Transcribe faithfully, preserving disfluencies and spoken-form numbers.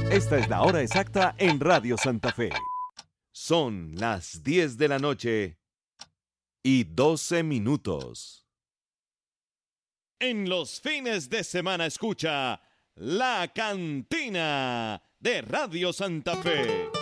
Esta es la hora exacta en Radio Santa Fe. Son las diez de la noche y doce minutos. En los fines de semana escucha La Cantina de Radio Santa Fe.